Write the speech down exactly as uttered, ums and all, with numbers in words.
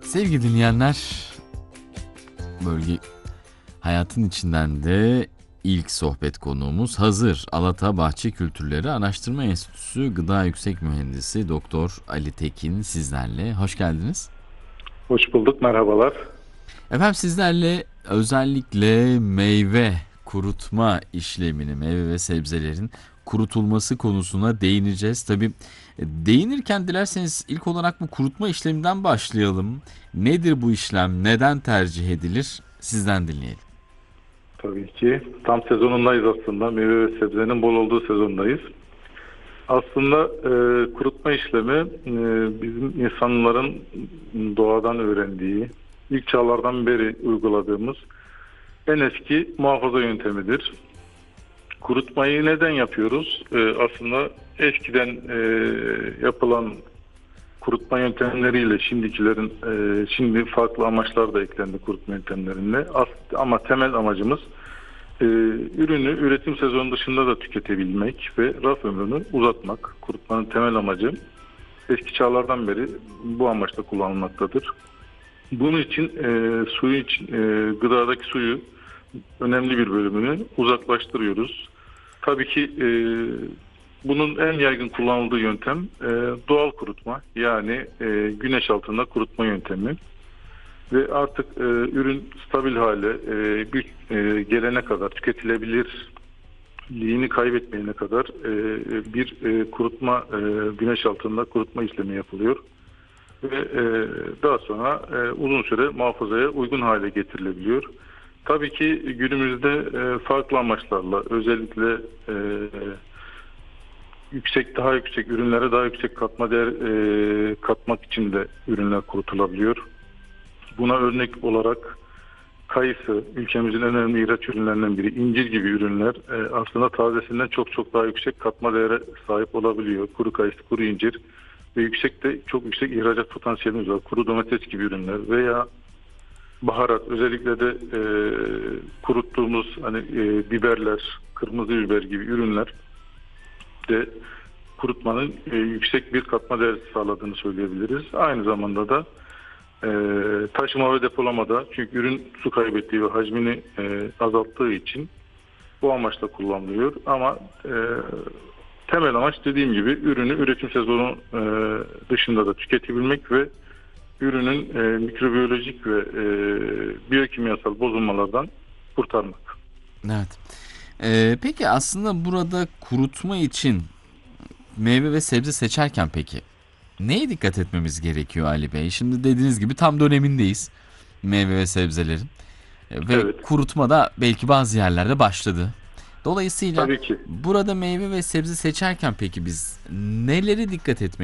Sevgili dinleyenler, bölge hayatın içinden de ilk sohbet konuğumuz hazır. Alata Bahçe Kültürleri Araştırma Enstitüsü Gıda Yüksek Mühendisi Doktor Ali Tekin sizlerle. Hoş geldiniz. Hoş bulduk, merhabalar. Efendim sizlerle özellikle meyve kurutma işlemini, meyve ve sebzelerin kurutulması konusuna değineceğiz. Tabii değinirken dilerseniz ilk olarak bu kurutma işleminden başlayalım. Nedir bu işlem? Neden tercih edilir? Sizden dinleyelim. Tabii ki. Tam sezonundayız aslında. Meyve ve sebzenin bol olduğu sezondayız. Aslında e, kurutma işlemi e, bizim insanların doğadan öğrendiği, ilk çağlardan beri uyguladığımız en eski muhafaza yöntemidir. Kurutmayı neden yapıyoruz? E, aslında eskiden e, yapılan kurutma yöntemleriyle şimdikilerin e, şimdi farklı amaçlar da eklendi kurutma yöntemlerinde. As, ama temel amacımız e, ürünü üretim sezonu dışında da tüketebilmek ve raf ömrünü uzatmak. Kurutmanın temel amacı eski çağlardan beri bu amaçla kullanılmaktadır. Bunun için e, suyu için e, gıdadaki suyu önemli bir bölümünü uzaklaştırıyoruz. Tabii ki e, bunun en yaygın kullanıldığı yöntem e, doğal kurutma, yani e, güneş altında kurutma yöntemi ve artık e, ürün stabil hale e, bir e, gelene kadar, tüketilebilirliğini kaybetmeyene kadar e, bir e, kurutma e, güneş altında kurutma işlemi yapılıyor ve e, daha sonra e, uzun süre muhafazaya uygun hale getirilebiliyor. Tabii ki günümüzde e, farklı amaçlarla, özellikle e, yüksek daha yüksek ürünlere daha yüksek katma değer e, katmak için de ürünler kurutulabiliyor. Buna örnek olarak kayısı, ülkemizin en önemli ihraç ürünlerinden biri, incir gibi ürünler e, aslında tazesinden çok çok daha yüksek katma değere sahip olabiliyor. Kuru kayısı, kuru incir ve yüksek de çok yüksek ihracat potansiyelimiz var. Kuru domates gibi ürünler veya baharat, özellikle de e, kuruttuğumuz hani e, biberler, kırmızı biber gibi ürünler de kurutmanın e, yüksek bir katma değer sağladığını söyleyebiliriz. Aynı zamanda da e, taşıma ve depolamada, çünkü ürün su kaybettiği ve hacmini e, azalttığı için bu amaçla kullanılıyor. Ama e, temel amaç dediğim gibi ürünü üretim sezonu e, dışında da tüketebilmek ve ürünün e, mikrobiyolojik ve e, biyokimyasal bozulmalardan kurtarmak. Evet. Ee, peki aslında burada kurutma için meyve ve sebze seçerken peki neye dikkat etmemiz gerekiyor Ali Bey? Şimdi dediğiniz gibi tam dönemindeyiz meyve ve sebzelerin. Ee, Ve Evet, kurutma da belki bazı yerlerde başladı. Dolayısıyla tabii ki. burada meyve ve sebze seçerken peki biz neleri dikkat etmeliyiz?